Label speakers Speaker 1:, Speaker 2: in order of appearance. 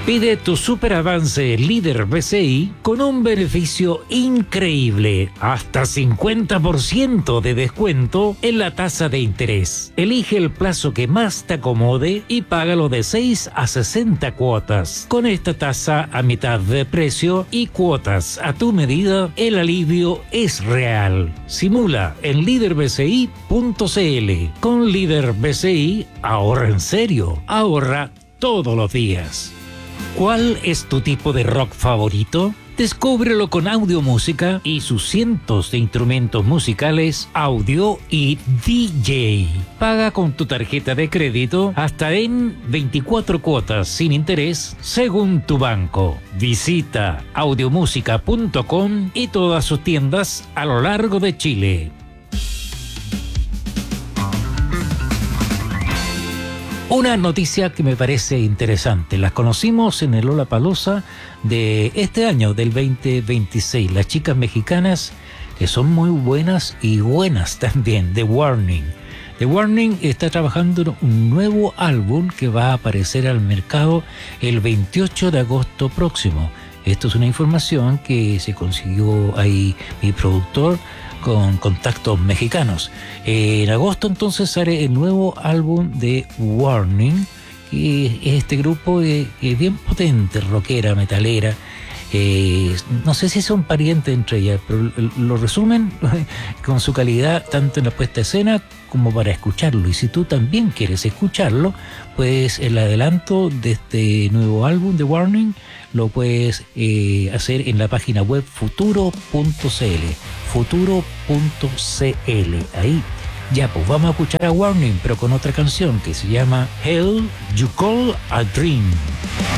Speaker 1: Pide tu super avance líder BCI con un beneficio increíble, hasta 50% de descuento en la tasa de interés. Elige el plazo que más te acomode y págalo de 6 a 60 cuotas. Con esta tasa a mitad de precio y cuotas a tu medida, el alivio es real. Simula en liderbci.cl. Con Líder BCI, ahorra en serio, ahorra todos los días. ¿Cuál es tu tipo de rock favorito? Descúbrelo con Audiomúsica y sus cientos de instrumentos musicales, audio y DJ. Paga con tu tarjeta de crédito hasta en 24 cuotas sin interés según tu banco. Visita audiomusica.com y todas sus tiendas a lo largo de Chile. Una noticia que me parece interesante. Las conocimos en el Lollapalooza de este año, del 2026. Las chicas mexicanas que son muy buenas y buenas también, The Warning. The Warning está trabajando en un nuevo álbum que va a aparecer al mercado el 28 de agosto próximo. Esto es una información que se consiguió ahí mi productor con contactos mexicanos. En agosto entonces sale el nuevo álbum de Warning, que es este grupo bien potente, rockera, metalera. No sé si son parientes entre ellas, pero lo resumen con su calidad tanto en la puesta a escena como para escucharlo. Y si tú también quieres escucharlo, pues el adelanto de este nuevo álbum de Warning lo puedes hacer en la página web futuro.cl. Ahí ya, pues vamos a escuchar a Warning, pero con otra canción que se llama Hell You Call a Dream.